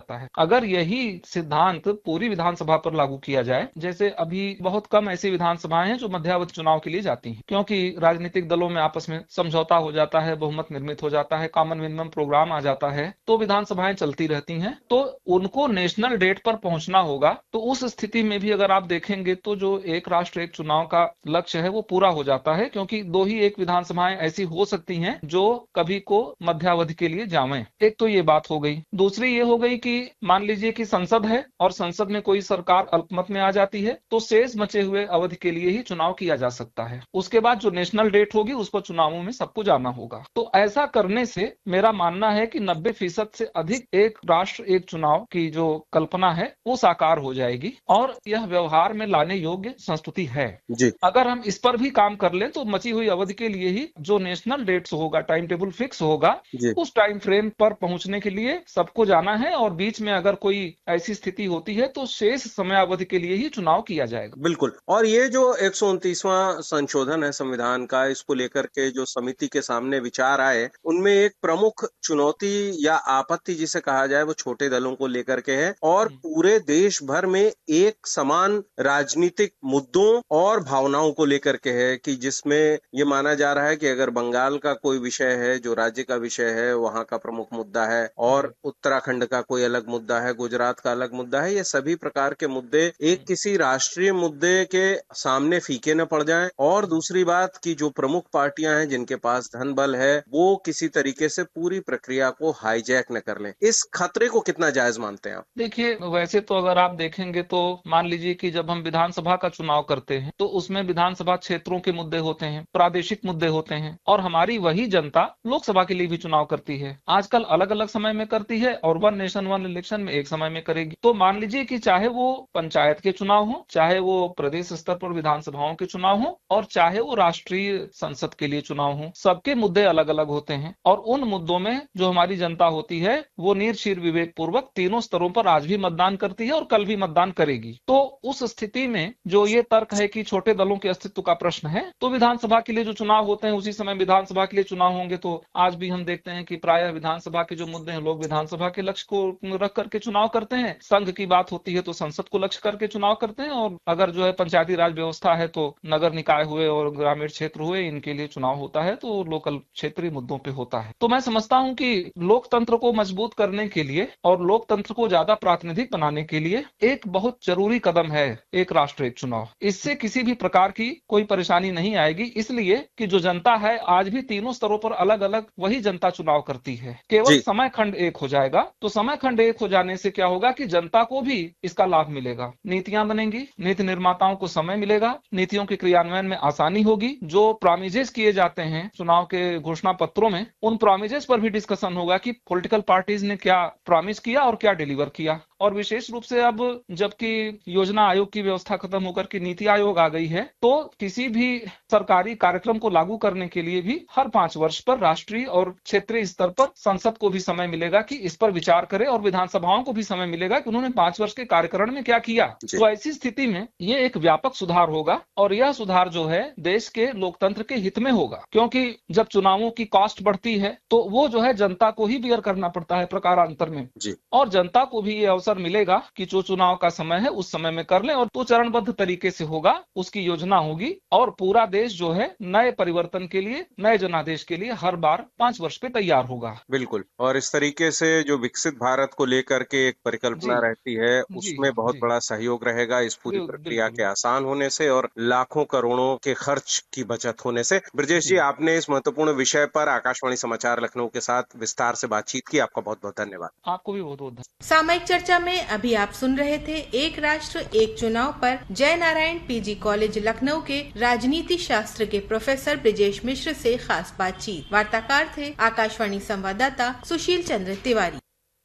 जाता है। अगर यही सिद्धांत पूरी विधानसभा पर लागू किया जाए, जैसे अभी बहुत कम ऐसी विधानसभाएं हैं जो मध्यावधि चुनाव के लिए जाती हैं, क्योंकि राजनीतिक दलों में आपस में समझौता हो जाता है, बहुमत निर्मित हो जाता है, कॉमन मिनिमम प्रोग्राम आ जाता है, तो विधानसभाएं चलती रहती हैं। तो उनको नेशनल डेट पर पहुंचना होगा। तो उस स्थिति में भी अगर आप देखेंगे तो जो एक राष्ट्र एक चुनाव का लक्ष्य है वो पूरा हो जाता है, क्योंकि दो ही एक विधानसभाएं ऐसी हो सकती हैं जो कभी को मध्यावधि के लिए जावें। एक तो ये बात हो गई। दूसरी ये हो गई कि मान लीजिए कि संसद है और संसद में कोई सरकार अल्पमत में आ जाती है, तो शेष बचे हुए अवधि के लिए ही चुनाव किया जा सकता है। उसके बाद जो नेशनल डेट होगी उस पर चुनावों में सबको जाना होगा। तो ऐसा करने से मेरा मानना है कि 90% से अधिक एक राष्ट्र एक चुनाव की जो कल्पना है वो साकार हो जाएगी और यह व्यवहार में लाने योग्य संस्कृति है जी। अगर हम इस पर भी काम कर लें तो मची हुई अवधि के लिए ही जो नेशनल डेट्स होगा, टाइम टेबल फिक्स होगा, उस टाइम फ्रेम पर पहुंचने के लिए सबको जाना है और बीच में अगर कोई ऐसी स्थिति होती है तो शेष समय अवधि के लिए ही चुनाव किया जाएगा। बिल्कुल। और ये जो 129वां संशोधन है संविधान का, इसको लेकर के जो समिति के सामने विचार आए, उनमें एक प्रमुख चुनौती या आपत्ति जिसे कहा जाए वो छोटे दलों को लेकर के है और पूरे देश भर में एक समान राजनीतिक मुद्दों और भावनाओं को लेकर के है कि जिसमें ये माना जा रहा है कि अगर बंगाल का कोई विषय है जो राज्य का विषय है, वहां का प्रमुख मुद्दा है, और उत्तराखंड का कोई अलग मुद्दा है, गुजरात का अलग मुद्दा है, ये सभी प्रकार के मुद्दे एक किसी राष्ट्रीय मुद्दे के सामने फीके न पड़ जाएं। और दूसरी बात कि जो प्रमुख पार्टियां हैं जिनके पास धन बल है वो किसी तरीके से पूरी प्रक्रिया को हाईजैक न कर लें। इस खतरे को कितना जायज मानते हैं आप? देखिए, वैसे तो अगर आप देखेंगे तो मान लीजिए कि जब हम विधानसभा का चुनाव करते हैं तो उसमें विधानसभा क्षेत्रों के मुद्दे होते हैं, प्रादेशिक मुद्दे होते हैं, और हमारी वही जनता लोकसभा के लिए भी चुनाव करती है। आजकल अलग अलग समय में करती है और वन नेशन वन इलेक्शन में एक समय में करेगी। तो मान लीजिए कि चाहे वो पंचायत के चुनाव हो, चाहे वो प्रदेश स्तर पर विधानसभाओं के चुनाव हो, और चाहे वो राष्ट्रीय संसद के लिए चुनाव हो, सबके मुद्दे अलग अलग होते हैं। और उन मुद्दों में जो हमारी जनता होती है वो निर्शीर विवेक पूर्वक तीनों स्तरों पर आज भी मतदान करती है और कल भी मतदान करेगी। तो उस स्थिति में जो ये तर्क है कि छोटे दलों के अस्तित्व का प्रश्न है, तो विधानसभा के लिए जो चुनाव होते हैं उसी समय विधानसभा के लिए चुनाव होंगे। तो आज भी हम देखते हैं कि प्रायः विधानसभा के जो मुद्दे हैं लोग विधानसभा के लक्ष्य को रख करके चुनाव करते हैं, संघ की बात होती है तो संसद को लक्ष्य करके चुनाव करते हैं, और अगर जो है पंचायती राज व्यवस्था है तो नगर निकाय हुए और ग्रामीण क्षेत्र हुए, इनके लिए चुनाव होता है तो लोकल क्षेत्रीय मुद्दों पे होता है। तो मैं समझता हूं कि लोकतंत्र को मजबूत करने के लिए और लोकतंत्र को ज्यादा प्रातिनिधिक बनाने के लिए एक बहुत जरूरी कदम है एक राष्ट्र एक चुनाव। इससे किसी भी प्रकार की कोई परेशानी नहीं आएगी, इसलिए कि जो जनता है आज भी तीनों स्तरों पर अलग अलग वही जनता चुनाव करती है। केवल समय खंड एक हो जाएगा। तो समय खंड एक हो जाने से क्या होगा कि जनता को भी इसका लाभ मिलेगा, नीतियां बनेंगी, नीति निर्माताओं को समय मिलेगा, नीतियों के क्रियान्वयन में आसानी होगी। जो प्रॉमिजेस किए जाते हैं चुनाव के घोषणा पत्रों में, उन प्रॉमिजेस पर भी डिस्कशन होगा कि पॉलिटिकल पार्टीज ने क्या प्रॉमिस किया और क्या डिलीवर किया। और विशेष रूप से अब जबकि योजना आयोग की व्यवस्था खत्म होकर के नीति आयोग आ गई है, तो किसी भी सरकारी कार्यक्रम को लागू करने के लिए भी हर 5 वर्ष पर राष्ट्रीय और क्षेत्रीय स्तर पर संसद को भी समय मिलेगा कि इस पर विचार करे, और विधानसभाओं को भी समय मिलेगा कि उन्होंने 5 वर्ष के कार्यकाल में क्या किया। तो ऐसी स्थिति में ये एक व्यापक सुधार होगा, और यह सुधार जो है देश के लोकतंत्र के हित में होगा, क्योंकि जब चुनावों की कॉस्ट बढ़ती है तो वो जो है जनता को ही बियर करना पड़ता है प्रकारांतर में, और जनता को भी ये अवसर मिलेगा कि जो चुनाव का समय है उस समय में कर लें, और तो चरणबद्ध तरीके से होगा, उसकी योजना होगी, और पूरा देश जो है नए परिवर्तन के लिए, नए जनादेश के लिए हर बार 5 वर्ष पे तैयार होगा। बिल्कुल। और इस तरीके से जो विकसित भारत को लेकर के एक परिकल्पना रहती है उसमें बहुत बड़ा सहयोग रहेगा इस पूरी प्रक्रिया के आसान होने से और लाखों करोड़ों के खर्च की बचत होने से। ब्रजेश जी, आपने इस महत्वपूर्ण विषय पर आकाशवाणी समाचार लखनऊ के साथ विस्तार से बातचीत की, आपका बहुत बहुत धन्यवाद। आपको भी बहुत बहुत धन्यवाद। सामयिक चर्चा में अभी आप सुन रहे थे एक राष्ट्र एक चुनाव पर जय नारायण पीजी कॉलेज लखनऊ के राजनीति शास्त्र के प्रोफेसर ब्रजेश मिश्र से खास बातचीत। वार्ताकार थे आकाशवाणी संवाददाता सुशील चंद्र तिवारी।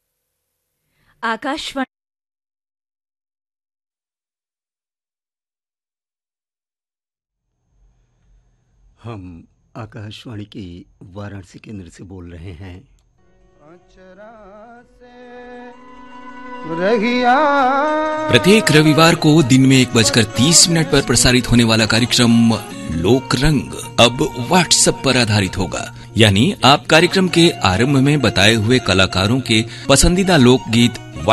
आकाशवाणी हम आकाशवाणी की वाराणसी केंद्र से बोल रहे हैं। प्रत्येक रविवार को दिन में 1:30 पर प्रसारित होने वाला कार्यक्रम लोक रंग अब व्हाट्सएप पर आधारित होगा। यानी आप कार्यक्रम के आरंभ में बताए हुए कलाकारों के पसंदीदा लोकगीत